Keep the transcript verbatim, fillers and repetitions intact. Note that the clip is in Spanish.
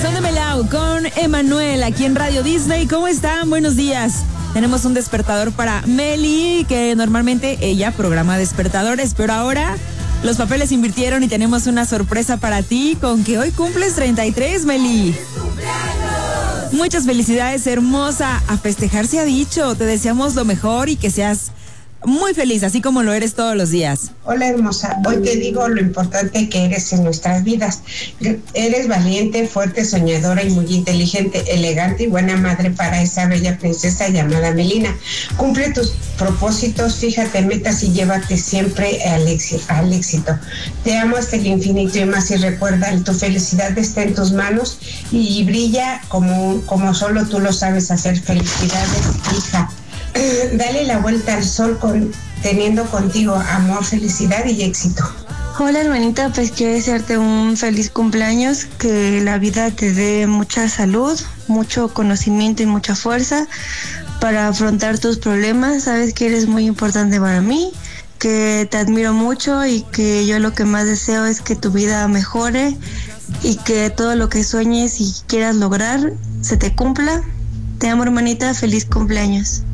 Son de Melao con Emanuel aquí en Radio Disney. ¿Cómo están? Buenos días. Tenemos un despertador para Meli, que normalmente ella programa despertadores, pero ahora los papeles invirtieron y tenemos una sorpresa para ti con que hoy cumples treinta y tres, Meli. Muchas felicidades, hermosa. A festejar se ha dicho. Te deseamos lo mejor y que seas muy feliz, así como lo eres todos los días. Hola, hermosa. Hoy te digo lo importante que eres en nuestras vidas. Eres valiente, fuerte, soñadora y muy inteligente, elegante y buena madre para esa bella princesa llamada Melina. Cumple tus propósitos, fíjate metas y llévate siempre al éxito. Al éxito. Te amo hasta el infinito y más, y recuerda, tu felicidad está en tus manos y brilla como, como solo tú lo sabes hacer. Felicidades, hija. Dale la vuelta al sol con, teniendo contigo amor, felicidad y éxito. Hola, hermanita, pues quiero desearte un feliz cumpleaños, que la vida te dé mucha salud, mucho conocimiento y mucha fuerza para afrontar tus problemas. Sabes que eres muy importante para mí, que te admiro mucho y que yo lo que más deseo es que tu vida mejore y que todo lo que sueñes y quieras lograr se te cumpla. Te amo, hermanita, feliz cumpleaños.